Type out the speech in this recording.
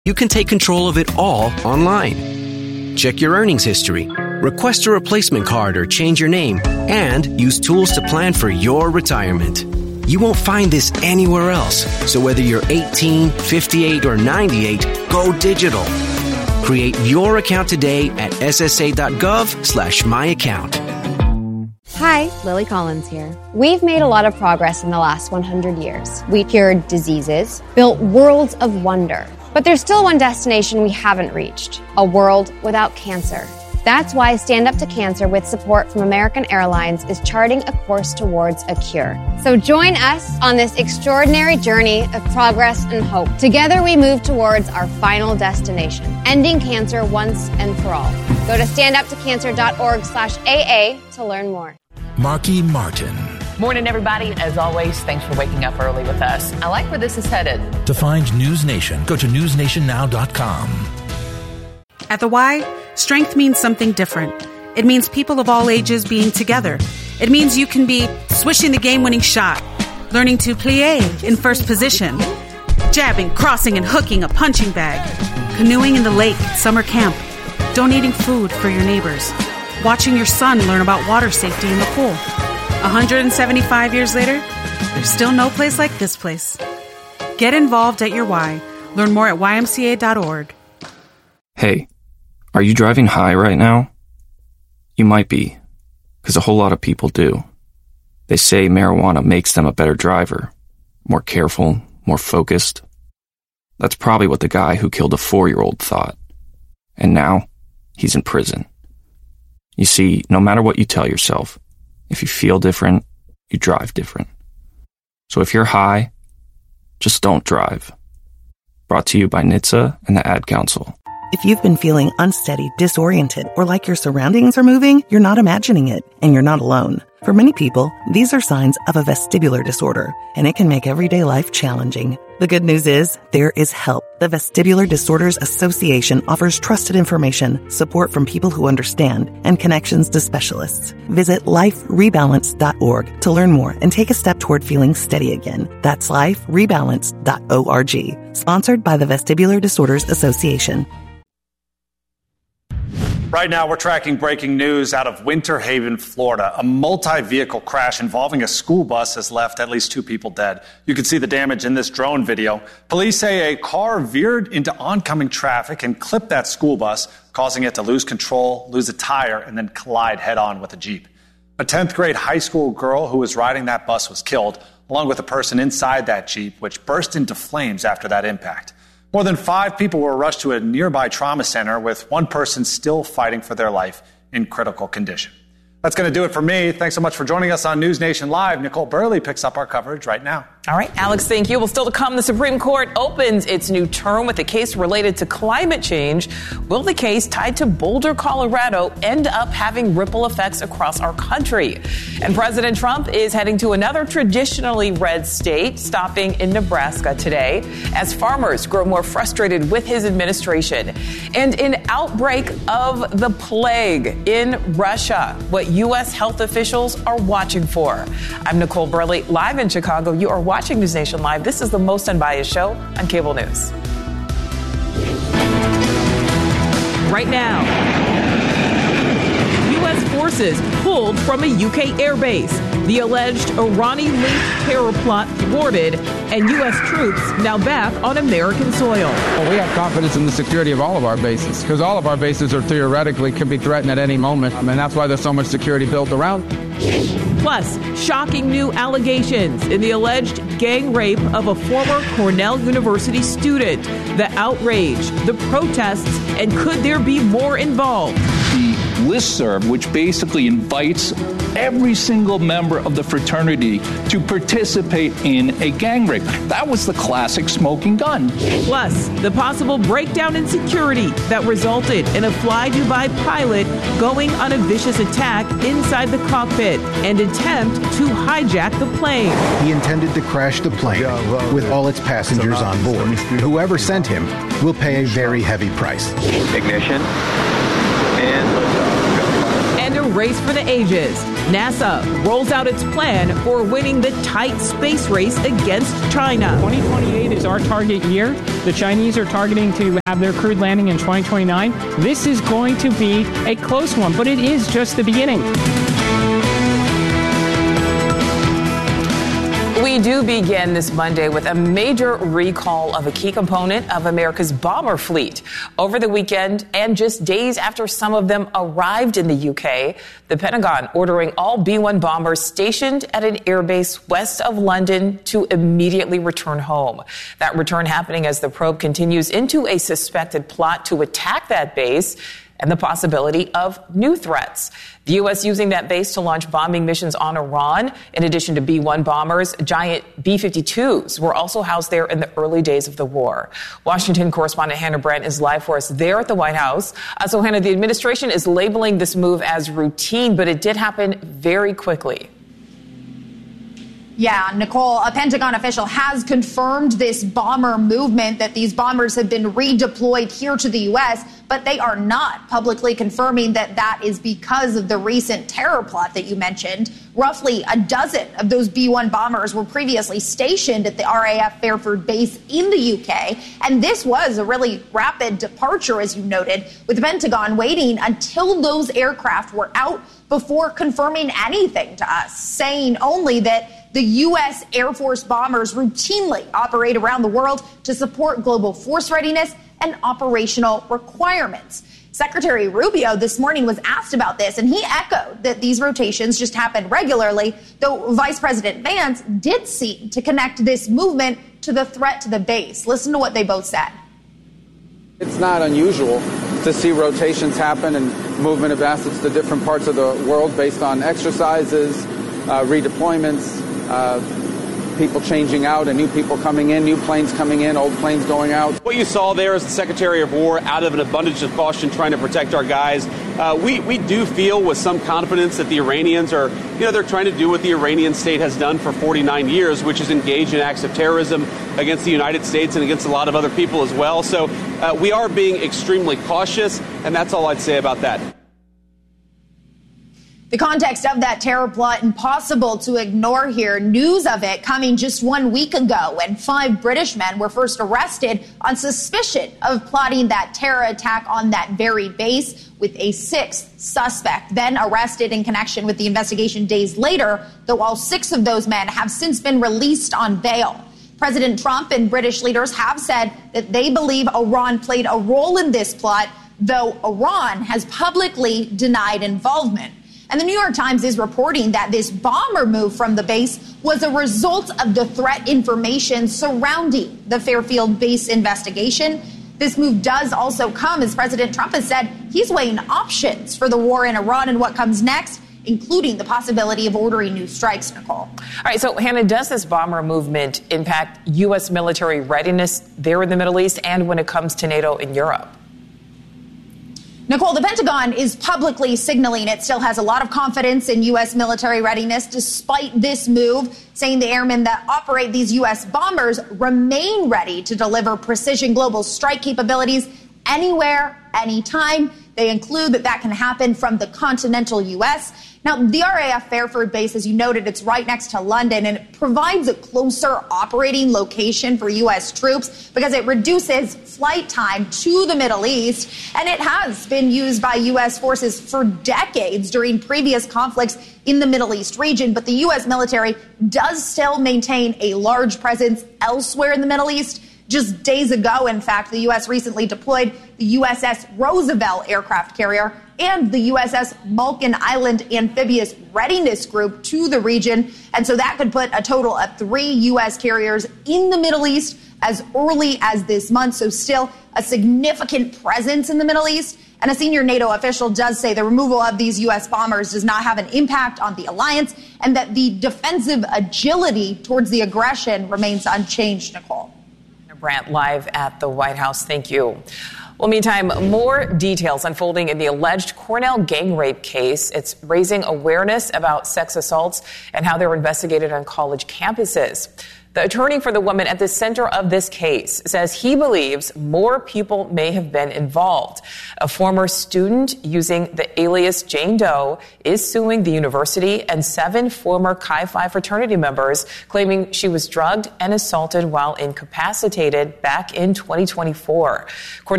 You can take control of it all online. Check your earnings history, request a replacement card or change your name, and use tools to plan for your retirement. You won't find this anywhere else. So whether you're 18, 58, or 98, go digital. Create your account today at ssa.gov/myaccount. Hi, Lily Collins here. We've made a lot of progress in the last 100 years. We cured diseases, built worlds of wonder. But there's still one destination we haven't reached, a world without cancer. That's why Stand Up to Cancer, with support from American Airlines, is charting a course towards a cure. So join us on this extraordinary journey of progress and hope. Together we move towards our final destination, ending cancer once and for all. Go to standuptocancer.org/AA to learn more. Marky Martin. Morning, everybody. As always, thanks for waking up early with us. I like where this is headed. To find News Nation, go to newsnationnow.com. At the Y, strength means something different. It means people of all ages being together. It means you can be swishing the game-winning shot, learning to plie in first position, jabbing, crossing, and hooking a punching bag, canoeing in the lake at summer camp, donating food for your neighbors, watching your son learn about water safety in the pool. 175 years later, there's still no place like this place. Get involved at your Y. Learn more at ymca.org. Hey, are you driving high right now? You might be, because a whole lot of people do. They say marijuana makes them a better driver, more careful, more focused. That's probably what the guy who killed a 4-year-old thought. And now, he's in prison. You see, no matter what you tell yourself, if you feel different, you drive different. So if you're high, just don't drive. Brought to you by NHTSA and the Ad Council. If you've been feeling unsteady, disoriented, or like your surroundings are moving, you're not imagining it, and you're not alone. For many people, these are signs of a vestibular disorder, and it can make everyday life challenging. The good news is, there is help. The Vestibular Disorders Association offers trusted information, support from people who understand, and connections to specialists. Visit liferebalance.org to learn more and take a step toward feeling steady again. That's liferebalance.org. Sponsored by the Vestibular Disorders Association. Right now, we're tracking breaking news out of Winter Haven, Florida. A multi-vehicle crash involving a school bus has left at least 2 people dead. You can see the damage in this drone video. Police say a car veered into oncoming traffic and clipped that school bus, causing it to lose control, lose a tire, and then collide head-on with a Jeep. A 10th grade high school girl who was riding that bus was killed, along with a person inside that Jeep, which burst into flames after that impact. More than 5 people were rushed to a nearby trauma center, with 1 person still fighting for their life in critical condition. That's going to do it for me. Thanks so much for joining us on News Nation Live. Nicole Burley picks up our coverage right now. All right, Alex, thank you. Well, still to come, the Supreme Court opens its new term with a case related to climate change. Will the case tied to Boulder, Colorado, end up having ripple effects across our country? And President Trump is heading to another traditionally red state, stopping in Nebraska today, as farmers grow more frustrated with his administration. And an outbreak of the plague in Russia, what U.S. health officials are watching for. I'm Nicole Burley, live in Chicago. You are watching News Nation Live. This is the most unbiased show on cable news. Right now, U.S. forces pulled from a UK airbase. The alleged Irani-linked terror plot thwarted, and U.S. troops now back on American soil. Well, we have confidence in the security of all of our bases, because all of our bases are theoretically can be threatened at any moment, and that's why there's so much security built around. Plus, shocking new allegations in the alleged gang rape of a former Cornell University student. The outrage, the protests, and could there be more involved? The listserv, which basically invites every single member of the fraternity to participate in a gang rape. That was the classic smoking gun. Plus, the possible breakdown in security that resulted in a Fly Dubai pilot going on a vicious attack inside the cockpit and attempt to hijack the plane. He intended to crash the plane with all its passengers on board. Whoever sent him will pay a very heavy price. Ignition. And a race for the ages. NASA rolls out its plan for winning the tight space race against China. 2028 is our target year. The Chinese are targeting to have their crewed landing in 2029. This is going to be a close one, but it is just the beginning. We do begin this Monday with a major recall of a key component of America's bomber fleet. Over the weekend, and just days after some of them arrived in the UK, the Pentagon ordering all B-1 bombers stationed at an airbase west of London to immediately return home. That return happening as the probe continues into a suspected plot to attack that base and the possibility of new threats. The U.S. using that base to launch bombing missions on Iran. In addition to B-1 bombers, giant B-52s were also housed there in the early days of the war. Washington correspondent Hannah Brandt is live for us there at the White House. So, Hannah, the administration is labeling this move as routine, but it did happen very quickly. Yeah, Nicole, a Pentagon official has confirmed this bomber movement, that these bombers have been redeployed here to the U.S., but they are not publicly confirming that that is because of the recent terror plot that you mentioned. Roughly a dozen of those B-1 bombers were previously stationed at the RAF Fairford base in the UK, and this was a really rapid departure, as you noted, with the Pentagon waiting until those aircraft were out before confirming anything to us, saying only that the U.S. Air Force bombers routinely operate around the world to support global force readiness and operational requirements. Secretary Rubio this morning was asked about this, and he echoed that these rotations just happen regularly, though Vice President Vance did seem to connect this movement to the threat to the base. Listen to what they both said. It's not unusual to see rotations happen and movement of assets to different parts of the world based on exercises, redeployments, people changing out and new people coming in, new planes coming in, old planes going out. What you saw there is the Secretary of War, out of an abundance of caution, trying to protect our guys. We do feel with some confidence that the Iranians are, they're trying to do what the Iranian state has done for 49 years, which is engage in acts of terrorism against the United States and against a lot of other people as well. So we are being extremely cautious, and that's all I'd say about that. The context of that terror plot impossible to ignore here. News of it coming just 1 week ago when 5 British men were first arrested on suspicion of plotting that terror attack on that very base, with a 6th suspect then arrested in connection with the investigation days later, though all 6 of those men have since been released on bail. President Trump and British leaders have said that they believe Iran played a role in this plot, though Iran has publicly denied involvement. And the New York Times is reporting that this bomber move from the base was a result of the threat information surrounding the Fairfield base investigation. This move does also come as President Trump has said he's weighing options for the war in Iran and what comes next, including the possibility of ordering new strikes, Nicole. All right, so Hannah, does this bomber movement impact U.S. military readiness there in the Middle East and when it comes to NATO in Europe? Nicole, the Pentagon is publicly signaling it still has a lot of confidence in U.S. military readiness despite this move, saying the airmen that operate these U.S. bombers remain ready to deliver precision global strike capabilities anywhere, anytime. They include that can happen from the continental U.S. Now, the RAF Fairford base, as you noted, it's right next to London, and it provides a closer operating location for U.S. troops because it reduces flight time to the Middle East, and it has been used by U.S. forces for decades during previous conflicts in the Middle East region. But the U.S. military does still maintain a large presence elsewhere in the Middle East. Just days ago, in fact, the U.S. recently deployed the USS Roosevelt aircraft carrier and the USS Malkin Island Amphibious Readiness Group to the region. And so that could put a total of 3 U.S. carriers in the Middle East as early as this month. So still a significant presence in the Middle East. And a senior NATO official does say the removal of these U.S. bombers does not have an impact on the alliance and that the defensive agility towards the aggression remains unchanged, Nicole. Brandt live at the White House. Thank you. Well, meantime, more details unfolding in the alleged Cornell gang rape case. It's raising awareness about sex assaults and how they're investigated on college campuses. The attorney for the woman at the center of this case says he believes more people may have been involved. A former student using the alias Jane Doe is suing the university and 7 former Chi Phi fraternity members, claiming she was drugged and assaulted while incapacitated back in 2024.